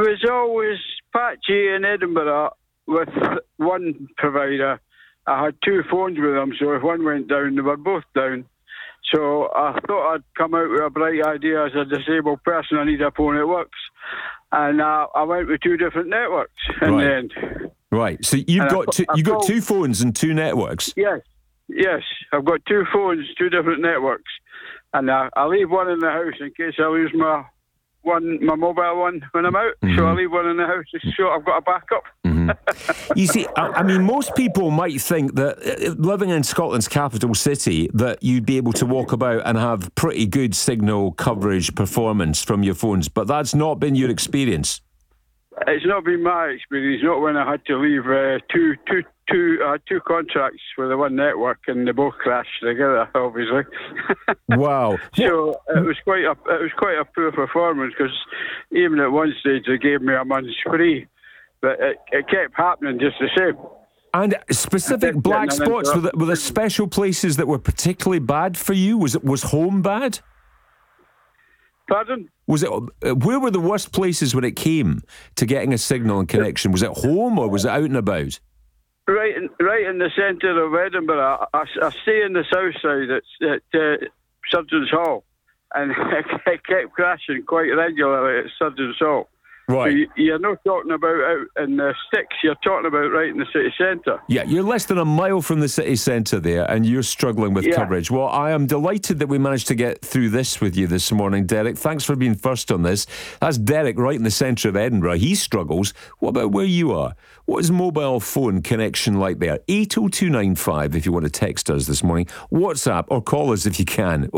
was always patchy in Edinburgh with one provider. I had two phones with them, so if one went down, they were both down. So I thought I'd come out with a bright idea as a disabled person. I need a phone that works. And I went with two different networks in the end. Right. So you've got two phones and two networks? Yes. I've got two phones, two different networks. And I leave one in the house in case I lose my mobile one when I'm out. So I leave one in the house so I've got a backup. You see, I mean, most people might think that living in Scotland's capital city, that you'd be able to walk about and have pretty good signal coverage performance from your phones, but that's not been your experience. It's not been my experience, not when I had to leave two contracts with the one network and they both crashed together, obviously. Wow. So it was quite a poor performance, because even at one stage they gave me a month's free, but it kept happening just the same. And specific black spots, were there special places that were particularly bad for you? Was home bad? Pardon? Where were the worst places when it came to getting a signal and connection? Was it home or was it out and about? Right in the centre of Edinburgh. I stay in the south side at Surgeons Hall, and it kept crashing quite regularly at Surgeons Hall. Right. So you're not talking about out in the sticks, you're talking about right in the city centre. Yeah, you're less than a mile from the city centre there, and you're struggling with coverage. Well, I am delighted that we managed to get through this with you this morning, Derek. Thanks for being first on this. That's Derek right in the centre of Edinburgh. He struggles. What about where you are? What is mobile phone connection like there? 80295 if you want to text us this morning. WhatsApp or call us if you can.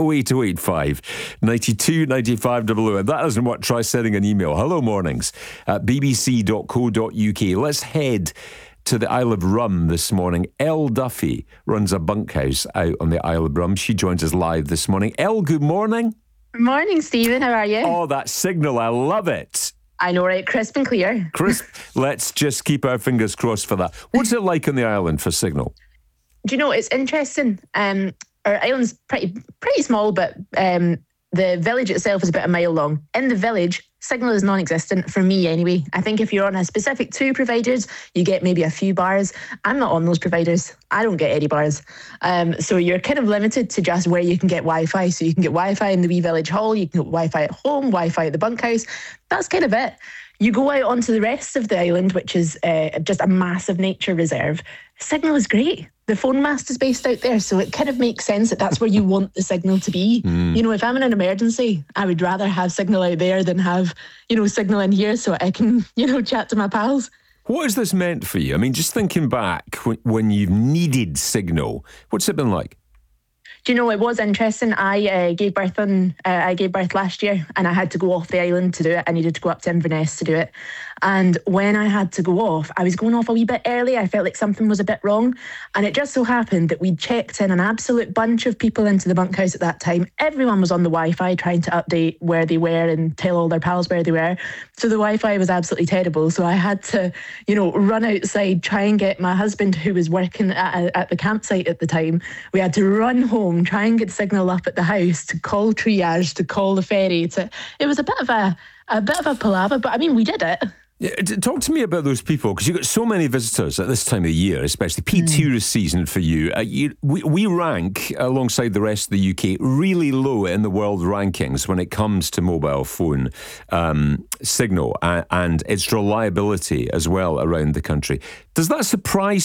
08085 92 95 00. If that doesn't work, try sending an email. Hello mornings at bbc.co.uk. Let's head to the Isle of Rum this morning. Elle Duffy runs a bunkhouse out on the Isle of Rum. She joins us live this morning. Elle, good morning. Good morning, Stephen. How are you? Oh, that signal, I love it. I know, right? Crisp and clear. Crisp. Let's just keep our fingers crossed for that. What's it like on the island for signal? Do you know, it's interesting. Our island's pretty small, but the village itself is about a mile long. In the village, signal is non-existent for me anyway. I think if you're on a specific two providers, you get maybe a few bars. I'm not on those providers. I don't get any bars. So you're kind of limited to just where you can get Wi-Fi. So you can get Wi-Fi in the wee village hall, you can get Wi-Fi at home, Wi-Fi at the bunkhouse. That's kind of it. You go out onto the rest of the island, which is just a massive nature reserve. Signal is great. The phone mast is based out there, so it kind of makes sense that that's where you want the signal to be. You know, if I'm in an emergency, I would rather have signal out there than have, signal in here so I can, chat to my pals. What has this meant for you? I mean, just thinking back when you've needed signal, what's it been like? Do you know, it was interesting. I gave birth last year, and I had to go off the island to do it. I needed to go up to Inverness to do it. And when I had to go off, I was going off a wee bit early. I felt like something was a bit wrong. And it just so happened that we'd checked in an absolute bunch of people into the bunkhouse at that time. Everyone was on the Wi-Fi trying to update where they were and tell all their pals where they were. So the Wi-Fi was absolutely terrible. So I had to, run outside, try and get my husband, who was working at the campsite at the time. We had to run home, try and get signal up at the house, to call triage, to call the ferry. It was a bit of a palaver, but I mean, we did it. Yeah, talk to me about those people, because you've got so many visitors at this time of year, especially peak tourist season for you. We rank, alongside the rest of the UK, really low in the world rankings when it comes to mobile phone signal and its reliability as well around the country. Does that surprise